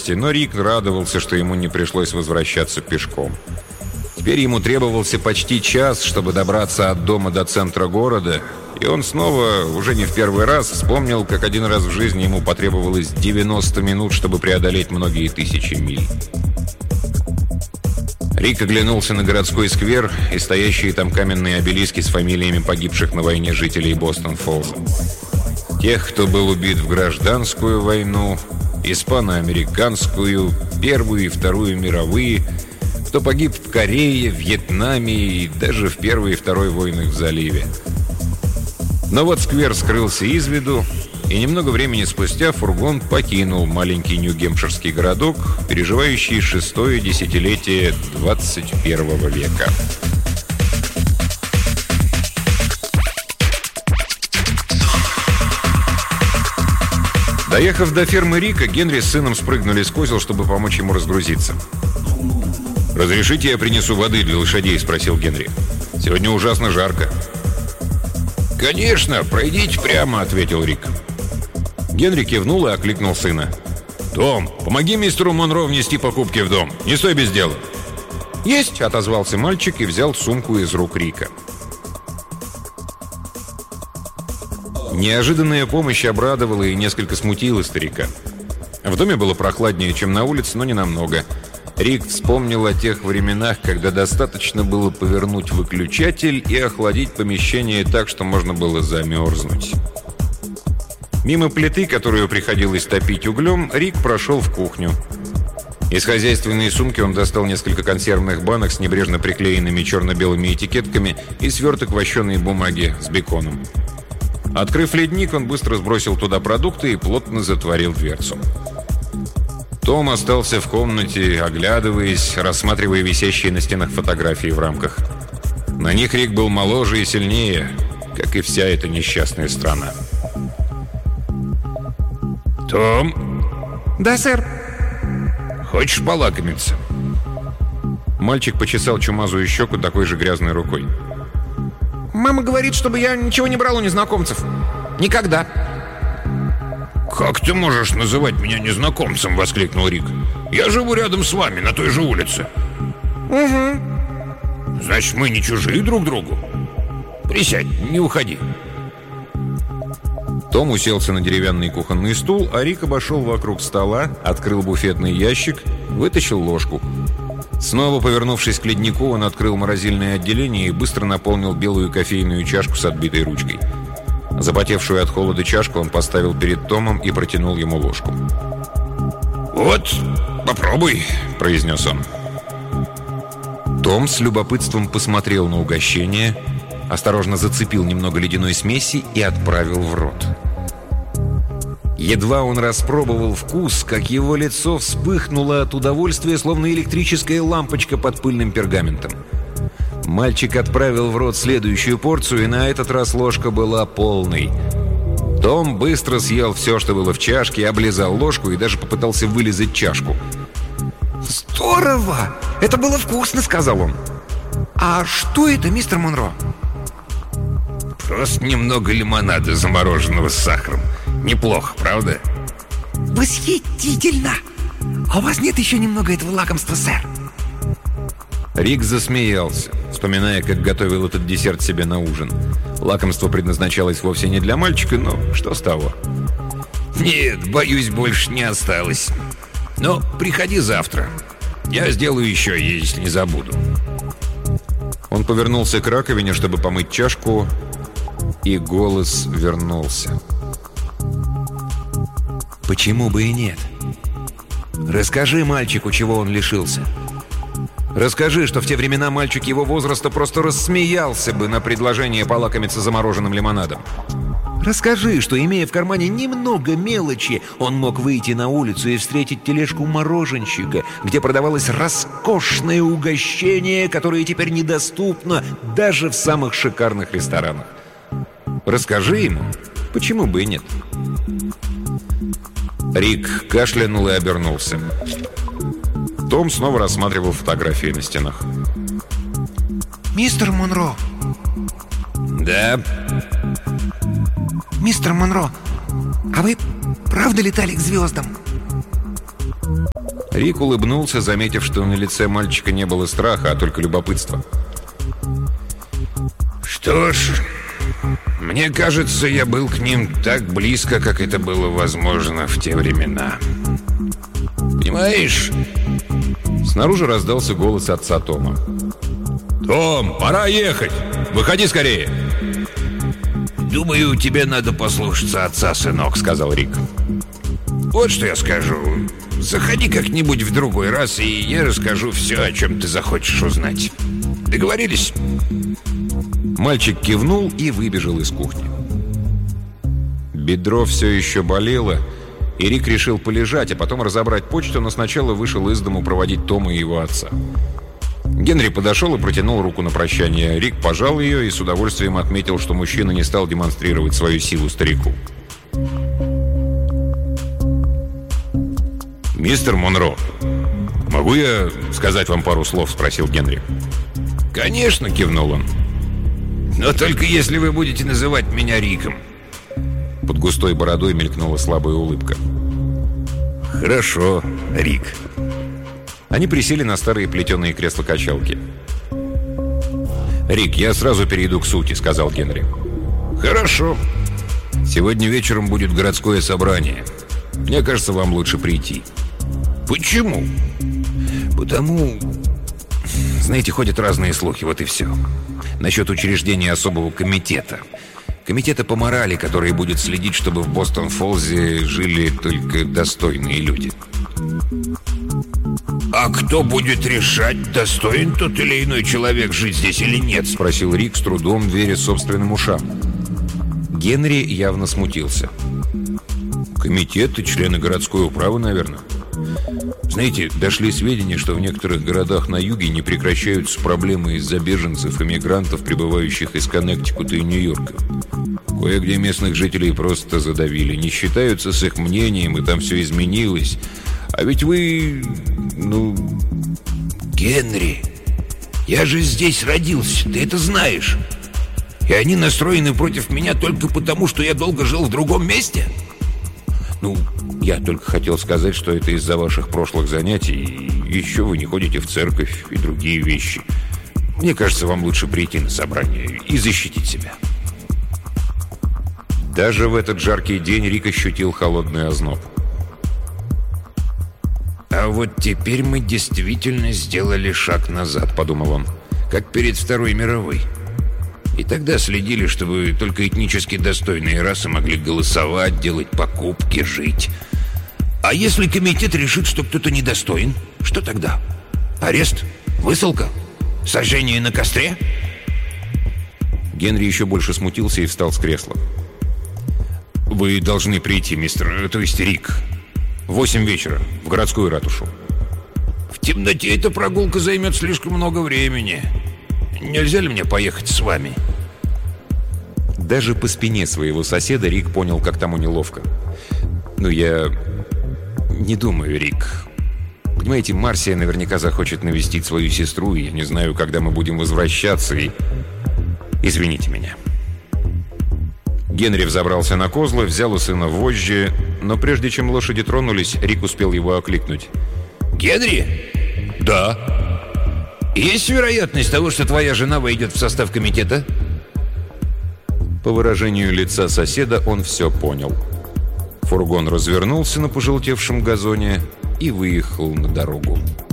трудности, но Рик радовался, что ему не пришлось возвращаться пешком. Теперь ему требовался почти час, чтобы добраться от дома до центра города, и он снова, уже не в первый раз, вспомнил, как один раз в жизни ему потребовалось 90 минут, чтобы преодолеть многие тысячи миль. Рик оглянулся на городской сквер и стоящие там каменные обелиски с фамилиями погибших на войне жителей Бостон-Фоллза. Тех, кто был убит в гражданскую войну, испано-американскую, Первую и Вторую мировые, кто погиб в Корее, Вьетнаме и даже в Первой и Второй войнах в заливе. Но вот сквер скрылся из виду, и немного времени спустя фургон покинул маленький нью-гемпширский городок, переживающий 6-е десятилетие 21 века. Доехав до фермы Рика, Генри с сыном спрыгнули с козел, чтобы помочь ему разгрузиться. «Разрешите, я принесу воды для лошадей?» – спросил Генри. «Сегодня ужасно жарко». «Конечно, пройдите прямо», – ответил Рик. Генри кивнул и окликнул сына. «Том, помоги мистеру Монро внести покупки в дом. Не стой без дела». «Есть», – отозвался мальчик и взял сумку из рук Рика. Неожиданная помощь обрадовала и несколько смутила старика. В доме было прохладнее, чем на улице, но не намного. Рик вспомнил о тех временах, когда достаточно было повернуть выключатель и охладить помещение так, что можно было замерзнуть. Мимо плиты, которую приходилось топить углем, Рик прошел в кухню. Из хозяйственной сумки он достал несколько консервных банок с небрежно приклеенными черно-белыми этикетками и сверток вощеной бумаги с беконом. Открыв ледник, он быстро сбросил туда продукты и плотно затворил дверцу. Том остался в комнате, оглядываясь, рассматривая висящие на стенах фотографии в рамках. На них Рик был моложе и сильнее, как и вся эта несчастная страна. «Том?» «Да, сэр». «Хочешь полакомиться?» Мальчик почесал чумазую щеку такой же грязной рукой. «Мама говорит, чтобы я ничего не брал у незнакомцев. Никогда». «Как ты можешь называть меня незнакомцем?» — воскликнул Рик. «Я живу рядом с вами, на той же улице». «Угу». «Значит, мы не чужие друг другу? Присядь, не уходи». Том уселся на деревянный кухонный стул, а Рик обошел вокруг стола, открыл буфетный ящик, вытащил ложку. Снова повернувшись к леднику, он открыл морозильное отделение и быстро наполнил белую кофейную чашку с отбитой ручкой. Запотевшую от холода чашку он поставил перед Томом и протянул ему ложку. «Вот, попробуй», — произнес он. Том с любопытством посмотрел на угощение, осторожно зацепил немного ледяной смеси и отправил в рот. Едва он распробовал вкус, как его лицо вспыхнуло от удовольствия, словно электрическая лампочка под пыльным пергаментом. Мальчик отправил в рот следующую порцию, и на этот раз ложка была полной. Том быстро съел все, что было в чашке, облизал ложку и даже попытался вылизать чашку. «Здорово! Это было вкусно», — сказал он. «А что это, мистер Монро?» «Просто немного лимонада, замороженного с сахаром. Неплохо, правда?» «Восхитительно! А у вас нет еще немного этого лакомства, сэр?» Рик засмеялся, вспоминая, как готовил этот десерт себе на ужин. Лакомство предназначалось вовсе не для мальчика, но что с того? «Нет, боюсь, больше не осталось. Но приходи завтра. Я сделаю еще, если не забуду». Он повернулся к раковине, чтобы помыть чашку, и голос вернулся. «Почему бы и нет? Расскажи мальчику, чего он лишился. Расскажи, что в те времена мальчик его возраста просто рассмеялся бы на предложение полакомиться замороженным лимонадом. Расскажи, что, имея в кармане немного мелочи, он мог выйти на улицу и встретить тележку мороженщика, где продавалось роскошное угощение, которое теперь недоступно даже в самых шикарных ресторанах. Расскажи ему, почему бы и нет». Рик кашлянул и обернулся. Том снова рассматривал фотографии на стенах. «Мистер Монро». «Да?» «Мистер Монро, а вы правда летали к звездам?» Рик улыбнулся, заметив, что на лице мальчика не было страха, а только любопытства. «Что ж, мне кажется, я был к ним так близко, как это было возможно в те времена. Понимаешь?» Снаружи раздался голос отца Тома. «Том, пора ехать! Выходи скорее!» «Думаю, тебе надо послушаться отца, сынок», — сказал Рик. «Вот что я скажу. Заходи как-нибудь в другой раз, и я расскажу все, о чем ты захочешь узнать. Договорились?» Мальчик кивнул и выбежал из кухни. Бедро все еще болело, и Рик решил полежать, а потом разобрать почту, но сначала вышел из дому проводить Тома и его отца. Генри подошел и протянул руку на прощание. Рик пожал ее и с удовольствием отметил, что мужчина не стал демонстрировать свою силу старику. «Мистер Монро, могу я сказать вам пару слов?» — спросил Генри. «Конечно», — кивнул он. «Но только если вы будете называть меня Риком». Под густой бородой мелькнула слабая улыбка. «Хорошо, Рик». Они присели на старые плетеные кресла-качалки. «Рик, я сразу перейду к сути», — сказал Генри. «Хорошо. Сегодня вечером будет городское собрание. Мне кажется, вам лучше прийти». «Почему?» «Потому... Знаете, ходят разные слухи, вот и все. Насчет учреждения особого комитета. Комитета по морали, который будет следить, чтобы в Бостон-Фоллзе жили только достойные люди». «А кто будет решать, достоин тот или иной человек жить здесь или нет?» — спросил Рик, с трудом веря собственным ушам. Генри явно смутился. «Комитет и члены городской управы, наверное. Знаете, дошли сведения, что в некоторых городах на юге не прекращаются проблемы из-за беженцев и мигрантов, прибывающих из Коннектикута и Нью-Йорка. Кое-где местных жителей просто задавили, не считаются с их мнением, и там все изменилось. А ведь вы... Генри, я же здесь родился, ты это знаешь. И они настроены против меня только потому, что я долго жил в другом месте?» Я только хотел сказать, что это из-за ваших прошлых занятий. Еще вы не ходите в церковь и другие вещи. Мне кажется, вам лучше прийти на собрание и защитить себя». Даже в этот жаркий день Рик ощутил холодный озноб. «А вот теперь мы действительно сделали шаг назад», — подумал он, «как перед Второй мировой. И тогда следили, чтобы только этнически достойные расы могли голосовать, делать покупки, жить. А если комитет решит, что кто-то недостоин, что тогда? Арест? Высылка? Сожжение на костре?» Генри еще больше смутился и встал с кресла. «Вы должны прийти, мистер, то есть Рик. 8 вечера, в городскую ратушу». «В темноте эта прогулка займет слишком много времени. Нельзя ли мне поехать с вами?» Даже по спине своего соседа Рик понял, как тому неловко. Я не думаю, Рик. Понимаете, Марсия наверняка захочет навестить свою сестру, и я не знаю, когда мы будем возвращаться, и... Извините меня». Генри взобрался на козлы, взял у сына вожжи, но прежде чем лошади тронулись, Рик успел его окликнуть. «Генри?» «Да». «Есть вероятность того, что твоя жена войдет в состав комитета?» По выражению лица соседа он все понял. Фургон развернулся на пожелтевшем газоне и выехал на дорогу.